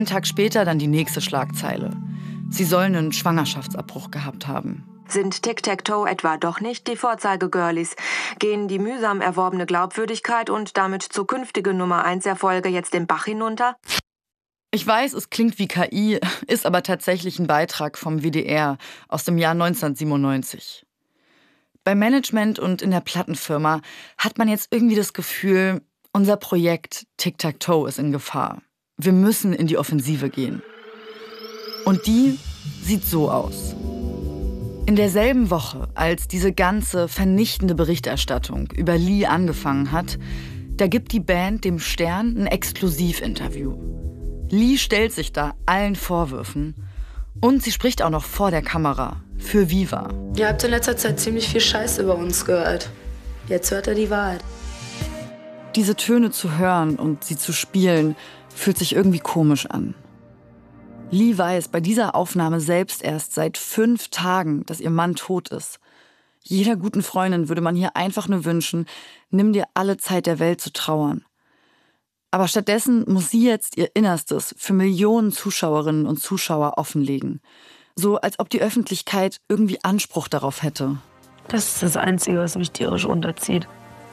Einen Tag später dann die nächste Schlagzeile. Sie sollen einen Schwangerschaftsabbruch gehabt haben. Sind Tic-Tac-Toe etwa doch nicht die Vorzeige-Girlies? Gehen die mühsam erworbene Glaubwürdigkeit und damit zukünftige Nummer-1-Erfolge jetzt den Bach hinunter? Ich weiß, es klingt wie KI, ist aber tatsächlich ein Beitrag vom WDR aus dem Jahr 1997. Beim Management und in der Plattenfirma hat man jetzt irgendwie das Gefühl, unser Projekt Tic-Tac-Toe ist in Gefahr. Wir müssen in die Offensive gehen. Und die sieht so aus. In derselben Woche, als diese ganze vernichtende Berichterstattung über Lee angefangen hat, da gibt die Band dem Stern ein Exklusivinterview. Lee stellt sich da allen Vorwürfen und sie spricht auch noch vor der Kamera für Viva. Ihr habt in letzter Zeit ziemlich viel Scheiße über uns gehört. Jetzt hört ihr die Wahrheit. Diese Töne zu hören und sie zu spielen, fühlt sich irgendwie komisch an. Lee weiß bei dieser Aufnahme selbst erst seit 5 Tagen, dass ihr Mann tot ist. Jeder guten Freundin würde man hier einfach nur wünschen, nimm dir alle Zeit der Welt zu trauern. Aber stattdessen muss sie jetzt ihr Innerstes für Millionen Zuschauerinnen und Zuschauer offenlegen. So als ob die Öffentlichkeit irgendwie Anspruch darauf hätte. Das ist das Einzige, was mich tierisch runterzieht.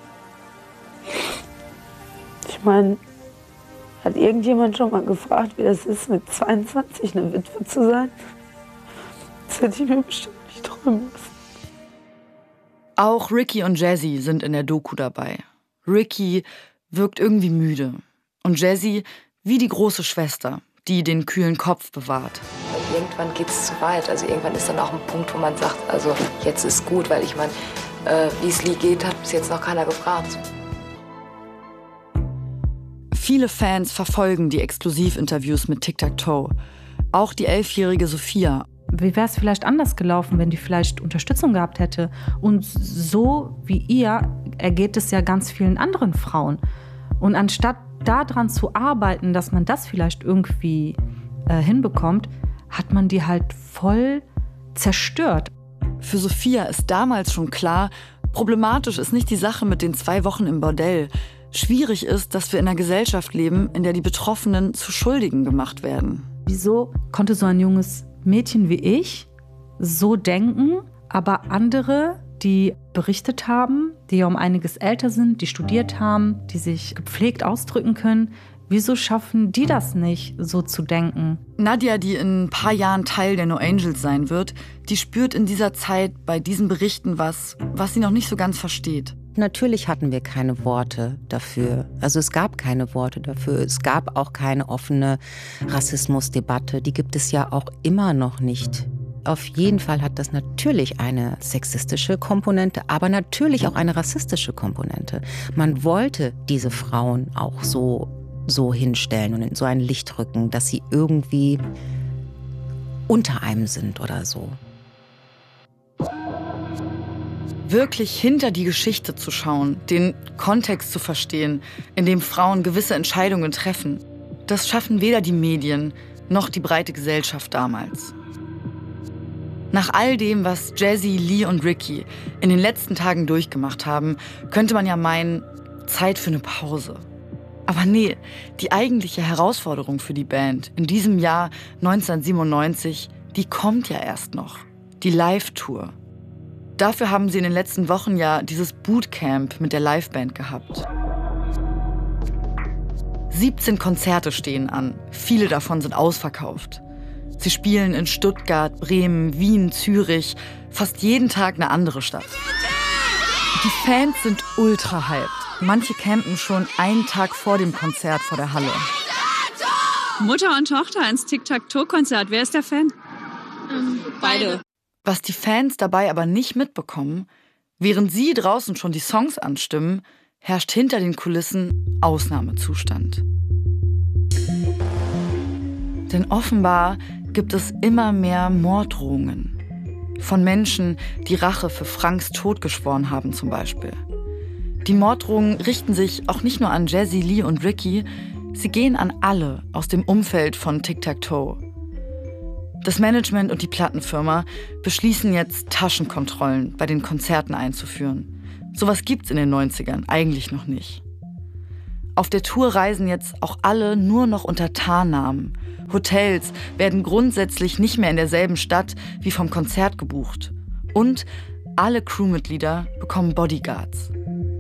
Ich meine, hat irgendjemand schon mal gefragt, wie das ist, mit 22 eine Witwe zu sein? Das hätte ich mir bestimmt nicht träumen lassen. Auch Ricky und Jazzy sind in der Doku dabei. Ricky wirkt irgendwie müde. Und Jazzy wie die große Schwester, die den kühlen Kopf bewahrt. Irgendwann geht es zu weit. Also irgendwann ist dann auch ein Punkt, wo man sagt, also jetzt ist gut. Weil ich meine, wie es Lee geht, hat bis jetzt noch keiner gefragt. Viele Fans verfolgen die Exklusivinterviews mit Tic-Tac-Toe. Auch die 11-jährige Sophia. Wie wäre es vielleicht anders gelaufen, wenn die vielleicht Unterstützung gehabt hätte? Und so wie ihr ergeht es ja ganz vielen anderen Frauen. Und anstatt daran zu arbeiten, dass man das vielleicht irgendwie hinbekommt, hat man die halt voll zerstört. Für Sophia ist damals schon klar, problematisch ist nicht die Sache mit den 2 Wochen im Bordell. Schwierig ist, dass wir in einer Gesellschaft leben, in der die Betroffenen zu Schuldigen gemacht werden. Wieso konnte so ein junges Mädchen wie ich so denken, aber andere, die berichtet haben, die ja um einiges älter sind, die studiert haben, die sich gepflegt ausdrücken können, wieso schaffen die das nicht, so zu denken? Nadia, die in ein paar Jahren Teil der No Angels sein wird, die spürt in dieser Zeit bei diesen Berichten was sie noch nicht so ganz versteht. Natürlich hatten wir keine Worte dafür. Also es gab keine Worte dafür. Es gab auch keine offene Rassismusdebatte. Die gibt es ja auch immer noch nicht. Auf jeden Fall hat das natürlich eine sexistische Komponente, aber natürlich auch eine rassistische Komponente. Man wollte diese Frauen auch so hinstellen und in so ein Licht rücken, dass sie irgendwie unter einem sind oder so. Wirklich hinter die Geschichte zu schauen, den Kontext zu verstehen, in dem Frauen gewisse Entscheidungen treffen, das schaffen weder die Medien noch die breite Gesellschaft damals. Nach all dem, was Jazzy, Lee und Ricky in den letzten Tagen durchgemacht haben, könnte man ja meinen, Zeit für eine Pause. Aber nee, die eigentliche Herausforderung für die Band in diesem Jahr 1997, die kommt ja erst noch. Die Live-Tour. Dafür haben sie in den letzten Wochen ja dieses Bootcamp mit der Liveband gehabt. 17 Konzerte stehen an, viele davon sind ausverkauft. Sie spielen in Stuttgart, Bremen, Wien, Zürich, fast jeden Tag eine andere Stadt. Die Fans sind ultra hyped. Manche campen schon einen Tag vor dem Konzert vor der Halle. Mutter und Tochter ins Tic-Tac-Toe-Konzert. Wer ist der Fan? Beide. Was die Fans dabei aber nicht mitbekommen, während sie draußen schon die Songs anstimmen, herrscht hinter den Kulissen Ausnahmezustand. Denn offenbar gibt es immer mehr Morddrohungen. Von Menschen, die Rache für Franks Tod geschworen haben zum Beispiel. Die Morddrohungen richten sich auch nicht nur an Jazzy, Lee und Ricky, sie gehen an alle aus dem Umfeld von Tic-Tac-Toe. Das Management und die Plattenfirma beschließen jetzt, Taschenkontrollen bei den Konzerten einzuführen. Sowas gibt's in den 90ern eigentlich noch nicht. Auf der Tour reisen jetzt auch alle nur noch unter Tarnnamen. Hotels werden grundsätzlich nicht mehr in derselben Stadt wie vom Konzert gebucht. Und alle Crewmitglieder bekommen Bodyguards.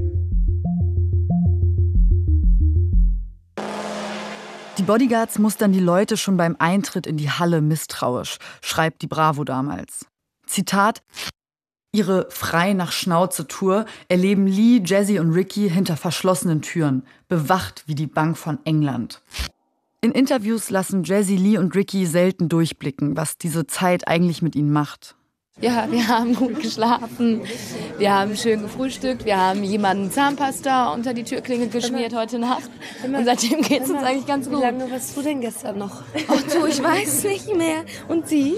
Die Bodyguards mustern die Leute schon beim Eintritt in die Halle misstrauisch, schreibt die Bravo damals. Zitat: Ihre frei nach Schnauze-Tour erleben Lee, Jessie und Ricky hinter verschlossenen Türen, bewacht wie die Bank von England. In Interviews lassen Jessie, Lee und Ricky selten durchblicken, was diese Zeit eigentlich mit ihnen macht. Ja, wir haben gut geschlafen, wir haben schön gefrühstückt, wir haben jemanden Zahnpasta unter die Türklinge geschmiert heute Nacht. Und seitdem geht es uns eigentlich ganz gut. Wie lange warst du denn gestern noch? Ach du, ich weiß nicht mehr. Und Sie?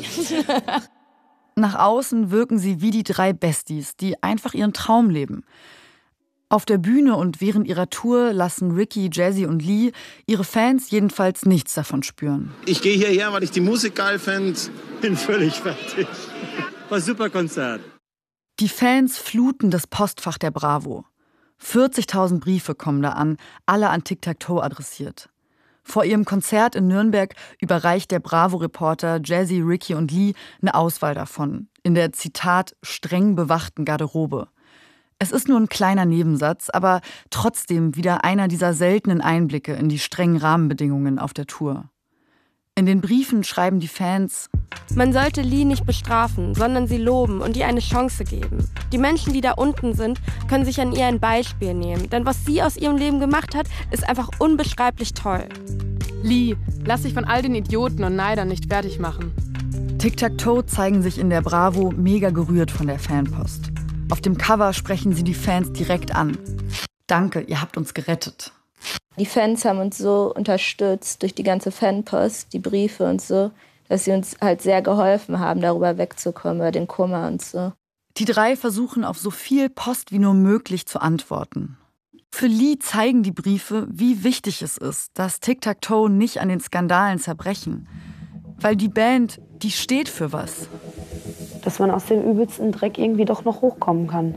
Nach außen wirken sie wie die 3 Besties, die einfach ihren Traum leben. Auf der Bühne und während ihrer Tour lassen Ricky, Jessie und Lee ihre Fans jedenfalls nichts davon spüren. Ich gehe hierher, weil ich die Musik geil finde. Bin völlig fertig. War ein super Konzert. Die Fans fluten das Postfach der Bravo. 40.000 Briefe kommen da an, alle an Tic-Tac-Toe adressiert. Vor ihrem Konzert in Nürnberg überreicht der Bravo-Reporter Jessie, Ricky und Lee eine Auswahl davon, in der, Zitat, streng bewachten Garderobe. Es ist nur ein kleiner Nebensatz, aber trotzdem wieder einer dieser seltenen Einblicke in die strengen Rahmenbedingungen auf der Tour. In den Briefen schreiben die Fans: Man sollte Lee nicht bestrafen, sondern sie loben und ihr eine Chance geben. Die Menschen, die da unten sind, können sich an ihr ein Beispiel nehmen. Denn was sie aus ihrem Leben gemacht hat, ist einfach unbeschreiblich toll. Lee, lass dich von all den Idioten und Neidern nicht fertig machen. Tic-Tac-Toe zeigen sich in der Bravo mega gerührt von der Fanpost. Auf dem Cover sprechen sie die Fans direkt an. Danke, ihr habt uns gerettet. Die Fans haben uns so unterstützt durch die ganze Fanpost, die Briefe und so, dass sie uns halt sehr geholfen haben, darüber wegzukommen, über den Kummer und so. Die 3 versuchen auf so viel Post wie nur möglich zu antworten. Für Lee zeigen die Briefe, wie wichtig es ist, dass Tic-Tac-Toe nicht an den Skandalen zerbrechen. Weil die Band, die steht für was. Dass man aus dem übelsten Dreck irgendwie doch noch hochkommen kann.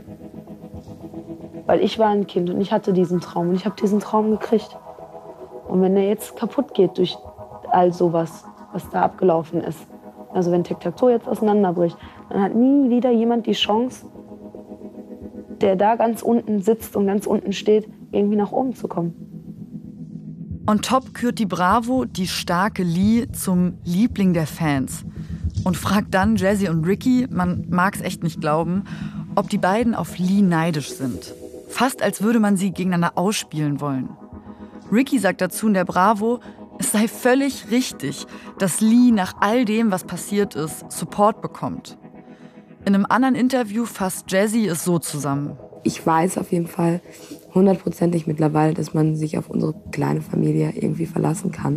Weil ich war ein Kind und ich hatte diesen Traum und ich habe diesen Traum gekriegt. Und wenn der jetzt kaputt geht durch all sowas, was da abgelaufen ist, also wenn Tic-Tac-Toe jetzt auseinanderbricht, dann hat nie wieder jemand die Chance, der da ganz unten sitzt und ganz unten steht, irgendwie nach oben zu kommen. On top kürt die Bravo die starke Lee zum Liebling der Fans und fragt dann Jessie und Ricky, man mag's echt nicht glauben, ob die beiden auf Lee neidisch sind. Fast als würde man sie gegeneinander ausspielen wollen. Ricky sagt dazu in der Bravo, es sei völlig richtig, dass Lee nach all dem, was passiert ist, Support bekommt. In einem anderen Interview fasst Jessie es so zusammen. Ich weiß auf jeden Fall 100%ig mittlerweile, dass man sich auf unsere kleine Familie irgendwie verlassen kann.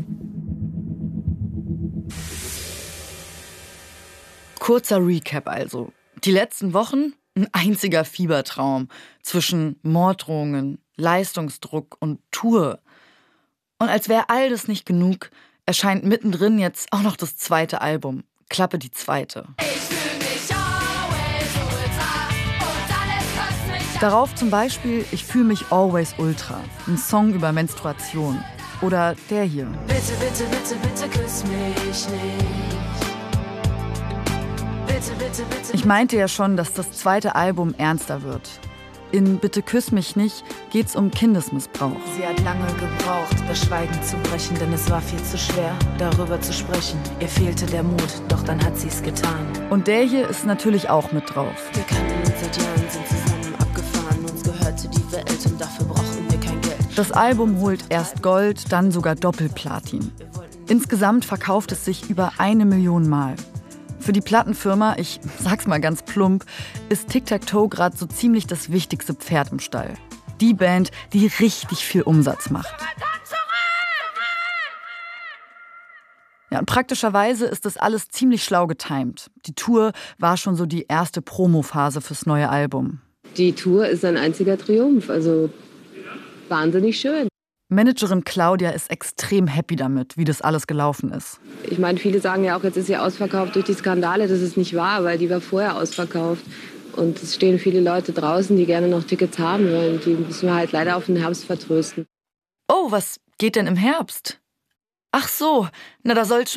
Kurzer Recap also. Die letzten Wochen, ein einziger Fiebertraum zwischen Morddrohungen, Leistungsdruck und Tour. Und als wäre all das nicht genug, erscheint mittendrin jetzt auch noch das 2. Album, Klappe die 2. Darauf zum Beispiel Ich fühle mich always ultra, ein Song über Menstruation. Oder der hier. Bitte, bitte, bitte, bitte küss mich nicht. Bitte, bitte, bitte. Ich meinte ja schon, dass das 2. Album ernster wird. In Bitte küss mich nicht geht's um Kindesmissbrauch. Sie hat lange gebraucht, das Schweigen zu brechen, denn es war viel zu schwer, darüber zu sprechen. Ihr fehlte der Mut, doch dann hat sie's getan. Und der hier ist natürlich auch mit drauf. Wir kannten uns seit Jahren, sind zusammen abgefahren. Uns gehörte die Welt und dafür brauchten wir kein Geld. Das Album holt erst Gold, dann sogar Doppelplatin. Insgesamt verkauft es sich über 1 Million Mal. Für die Plattenfirma, ich sag's mal ganz plump, ist Tic-Tac-Toe gerade so ziemlich das wichtigste Pferd im Stall. Die Band, die richtig viel Umsatz macht. Ja, und praktischerweise ist das alles ziemlich schlau getimt. Die Tour war schon so die erste Promophase fürs neue Album. Die Tour ist ein einziger Triumph, also wahnsinnig schön. Managerin Claudia ist extrem happy damit, wie das alles gelaufen ist. Ich meine, viele sagen ja auch, jetzt ist sie ausverkauft durch die Skandale. Das ist nicht wahr, weil die war vorher ausverkauft. Und es stehen viele Leute draußen, die gerne noch Tickets haben wollen. Die müssen wir halt leider auf den Herbst vertrösten. Oh, was geht denn im Herbst? Ach so, na da soll's